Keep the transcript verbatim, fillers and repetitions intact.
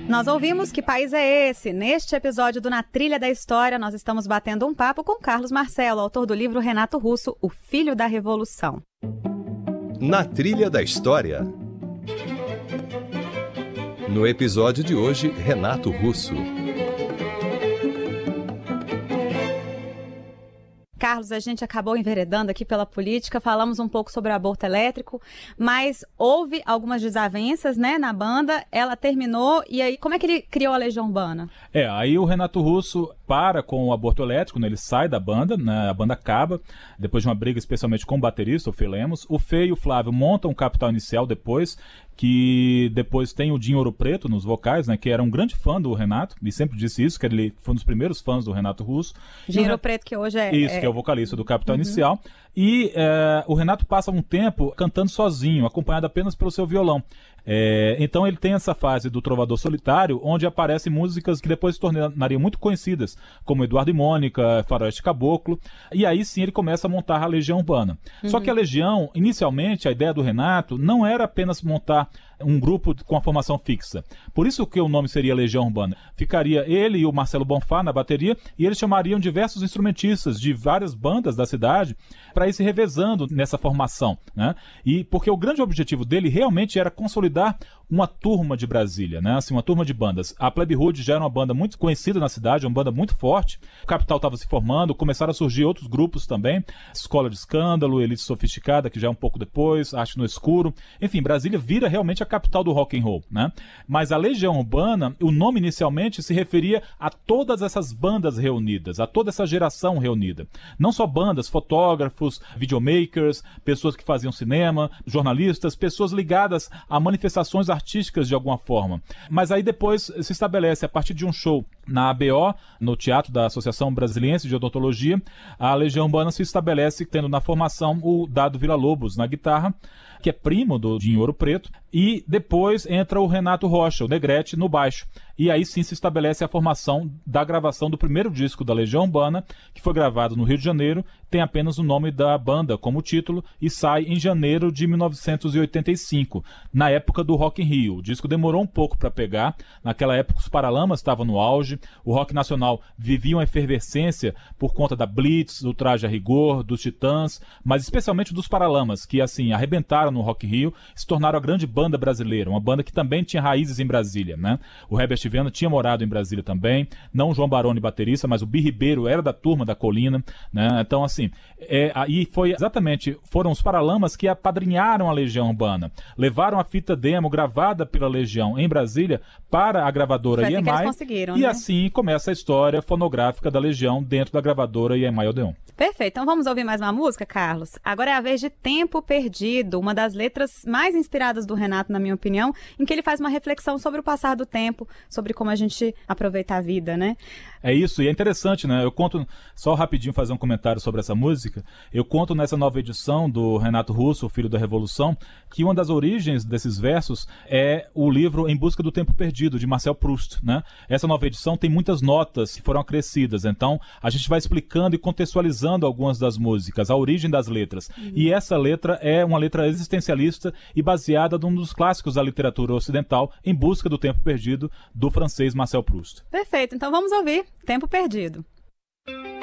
Nós ouvimos Que País é Esse? Neste episódio do Na Trilha da História, nós estamos batendo um papo com Carlos Marcelo, autor do livro Renato Russo, O Filho da Revolução. Na Trilha da História. No episódio de hoje, Renato Russo. Carlos, a gente acabou enveredando aqui pela política, falamos um pouco sobre o aborto elétrico, mas houve algumas desavenças, né, na banda, ela terminou, e aí como é que ele criou a Legião Urbana? É, aí o Renato Russo para com o aborto elétrico, né, ele sai da banda, né, a banda acaba, depois de uma briga especialmente com o baterista, o Fê Lemos. O Fê e o Flávio montam um Capital Inicial depois, que depois tem o Dinho Ouro Preto nos vocais, né, que era um grande fã do Renato, e sempre disse isso, que ele foi um dos primeiros fãs do Renato Russo. Dinho Ouro Preto, que hoje é... Isso, é... que é o vocalista do Capital Uhum. Inicial. E é, o Renato passa um tempo cantando sozinho, acompanhado apenas pelo seu violão. É, então ele tem essa fase do trovador solitário, onde aparecem músicas que depois se tornariam muito conhecidas, como Eduardo e Mônica, Faroeste Caboclo, e aí sim ele começa a montar a Legião Urbana. Uhum. Só que a Legião, inicialmente, a ideia do Renato não era apenas montar um grupo com a formação fixa. Por isso que o nome seria Legião Urbana. Ficaria ele e o Marcelo Bonfá na bateria, e eles chamariam diversos instrumentistas de várias bandas da cidade para ir se revezando nessa formação, né? E porque o grande objetivo dele realmente era consolidar uma turma de Brasília, né? Assim, uma turma de bandas. A Plebe Rude já era uma banda muito conhecida na cidade, uma banda muito forte. O Capital estava se formando, começaram a surgir outros grupos também. Escola de Escândalo, Elite Sofisticada, que já é um pouco depois, Arte no Escuro. Enfim, Brasília vira realmente a capital do rock and roll, né? Mas a Legião Urbana, o nome inicialmente se referia a todas essas bandas reunidas, a toda essa geração reunida. Não só bandas, fotógrafos, videomakers, pessoas que faziam cinema, jornalistas, pessoas ligadas a manifestações artísticas de alguma forma. Mas aí depois se estabelece, a partir de um show na A B O, no Teatro da Associação Brasiliense de Odontologia, a Legião Urbana se estabelece tendo na formação o Dado Villa-Lobos na guitarra, que é primo do Dinho Ouro Preto, e depois entra o Renato Rocha, o Negrete, no baixo. E aí sim se estabelece a formação da gravação do primeiro disco da Legião Urbana, que foi gravado no Rio de Janeiro, tem apenas o nome da banda como título e sai em janeiro de mil novecentos e oitenta e cinco, na época do Rock in Rio. O disco demorou um pouco para pegar, naquela época os Paralamas estavam no auge, o rock nacional vivia uma efervescência por conta da Blitz, do Traje a Rigor, dos Titãs, mas especialmente dos Paralamas, que assim arrebentaram no Rock in Rio, se tornaram a grande banda brasileira, uma banda que também tinha raízes em Brasília, né? O Herbert Viana tinha morado em Brasília também, não o João Baroni baterista, mas o Bi Ribeiro era da turma da Colina, né? Então assim, é, aí foi exatamente, foram os Paralamas que apadrinharam a Legião Urbana, levaram a fita demo gravada pela Legião em Brasília para a gravadora foi assim I M I, que eles conseguiram, e né? assim começa a história fonográfica da Legião dentro da gravadora I M I Odeon. Perfeito, então vamos ouvir mais uma música, Carlos? Agora é a vez de Tempo Perdido, uma das letras mais inspiradas do Renato, na minha opinião, em que ele faz uma reflexão sobre o passar do tempo, sobre como a gente aproveita a vida, né? É isso, e é interessante, né? Eu conto, só rapidinho fazer um comentário sobre essa música, eu conto nessa nova edição do Renato Russo, O Filho da Revolução, que uma das origens desses versos é o livro Em Busca do Tempo Perdido, de Marcel Proust, né? Essa nova edição tem muitas notas que foram acrescidas, então a gente vai explicando e contextualizando algumas das músicas, a origem das letras. Uhum. E essa letra é uma letra existencialista e baseada num dos clássicos da literatura ocidental, Em Busca do Tempo Perdido, do francês Marcel Proust. Perfeito, então vamos ouvir Tempo Perdido.